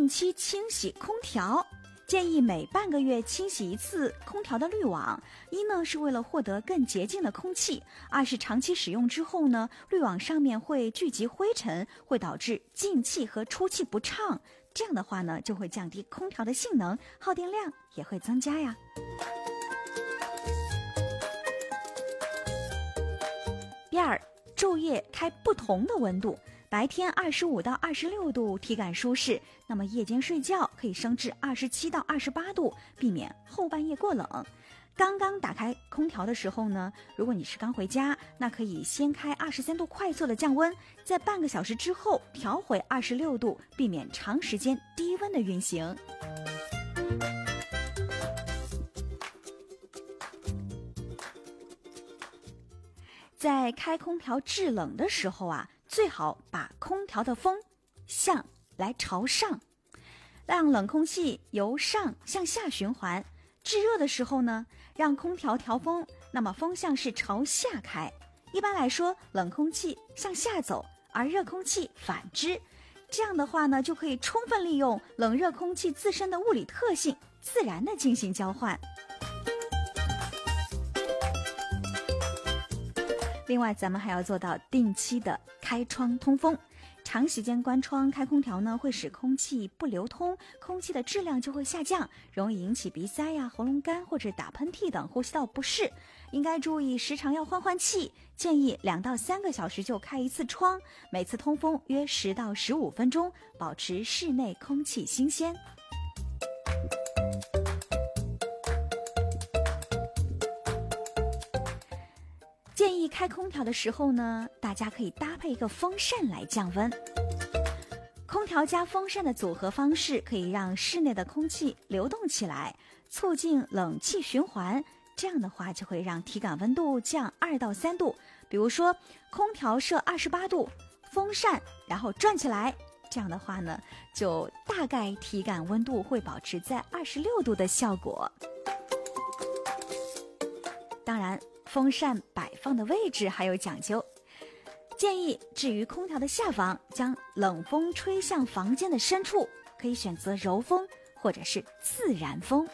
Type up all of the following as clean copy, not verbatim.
定期清洗空调。建议每半个月清洗一次空调的滤网，一呢是为了获得更洁净的空气，二是长期使用之后呢，滤网上面会聚集灰尘，会导致进气和出气不畅，这样的话呢就会降低空调的性能，耗电量也会增加呀。第二，昼夜开不同的温度，白天25到26度体感舒适，那么夜间睡觉可以升至27到28度，避免后半夜过冷。刚刚打开空调的时候呢，如果你是刚回家，那可以先开23度快速的降温，在半个小时之后调回26度，避免长时间低温的运行。在开空调制冷的时候啊，最好把空调的风向来朝上，让冷空气由上向下循环。制热的时候呢，让空调调风，那么风向是朝下开。一般来说，冷空气向下走，而热空气反之。这样的话呢，就可以充分利用冷热空气自身的物理特性，自然的进行交换。另外，咱们还要做到定期的开窗通风。长时间关窗开空调呢，会使空气不流通，空气的质量就会下降，容易引起鼻塞呀、喉咙干或者打喷嚏等呼吸道不适。应该注意时常要换换气，建议2到3个小时就开一次窗，每次通风约10到15分钟，保持室内空气新鲜。建议开空调的时候呢，大家可以搭配一个风扇来降温。空调加风扇的组合方式可以让室内的空气流动起来，促进冷气循环，这样的话就会让体感温度降2到3度。比如说空调设28度，风扇然后转起来，这样的话呢，就大概体感温度会保持在26度的效果。当然，风扇摆放的位置还有讲究，建议置于空调的下方，将冷风吹向房间的深处，可以选择柔风或者是自然风。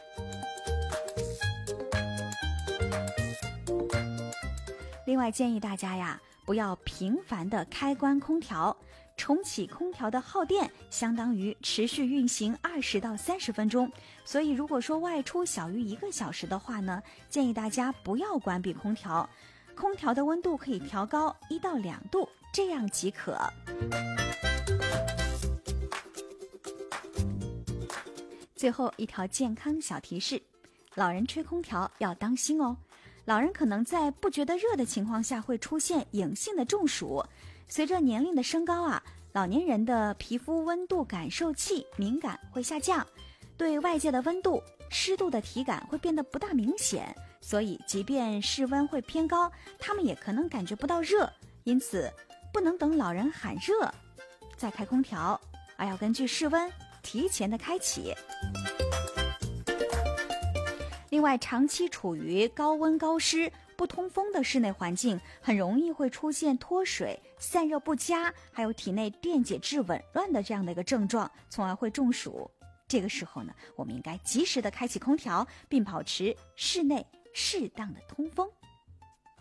另外建议大家呀，不要频繁的开关空调，重启空调的耗电相当于持续运行20到30分钟，所以如果说外出小于1个小时的话呢，建议大家不要关闭空调，空调的温度可以调高1到2度，这样即可。最后一条健康小提示，老人吹空调要当心哦。老人可能在不觉得热的情况下会出现隐性的中暑。随着年龄的升高啊，老年人的皮肤温度感受器敏感会下降，对外界的温度、湿度的体感会变得不大明显，所以即便室温会偏高，他们也可能感觉不到热。因此不能等老人喊热再开空调，而要根据室温提前的开启。另外，长期处于高温高湿不通风的室内环境，很容易会出现脱水、散热不佳，还有体内电解质紊乱的这样的一个症状，从而会中暑。这个时候呢，我们应该及时的开启空调，并保持室内适当的通风。